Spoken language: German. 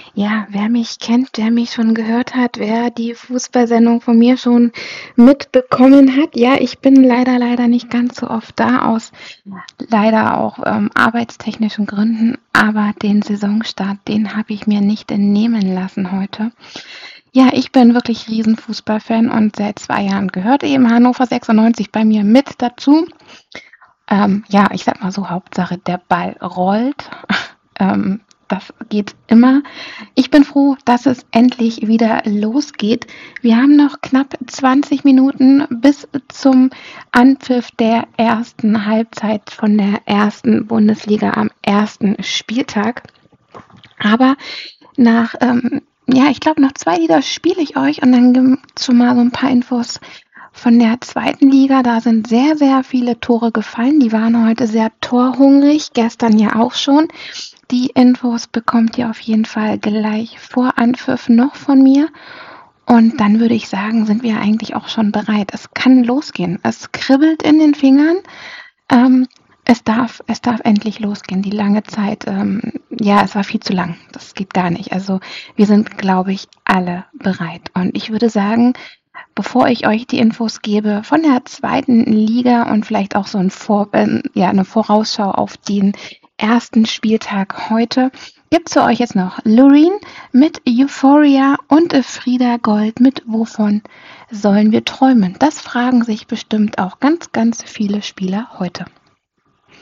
Ja, wer mich kennt, der mich schon gehört hat, wer die Fußballsendung von mir schon mitbekommen hat. Ja, ich bin leider nicht ganz so oft da, aus leider auch arbeitstechnischen Gründen, aber den Saisonstart, den habe ich mir nicht entnehmen lassen heute. Ja, ich bin wirklich Riesenfußballfan und seit 2 Jahren gehört eben Hannover 96 bei mir mit dazu. Ja, ich sag mal so, Hauptsache der Ball rollt. Das geht immer. Ich bin froh, dass es endlich wieder losgeht. Wir haben noch knapp 20 Minuten bis zum Anpfiff der ersten Halbzeit von der ersten Bundesliga am ersten Spieltag. Aber nach, ja, ich glaube, noch 2 Lieder spiele ich euch und dann gibt's schon mal so ein paar Infos von der zweiten Liga. Da sind sehr viele Tore gefallen. Die waren heute sehr torhungrig, gestern ja auch schon. Die Infos bekommt ihr auf jeden Fall gleich vor Anpfiff noch von mir. Und dann würde ich sagen, sind wir eigentlich auch schon bereit. Es kann losgehen. Es kribbelt in den Fingern. Ähm, es darf endlich losgehen. Die lange Zeit, ja, es war viel zu lang. Das geht gar nicht. Also wir sind, glaube ich, alle bereit. Und ich würde sagen, bevor ich euch die Infos gebe von der zweiten Liga und vielleicht auch so eine Vorausschau auf den ersten Spieltag heute, gibt's für euch jetzt noch Loreen mit Euphoria und Frieda Gold mit Wovon sollen wir träumen? Das fragen sich bestimmt auch ganz viele Spieler heute.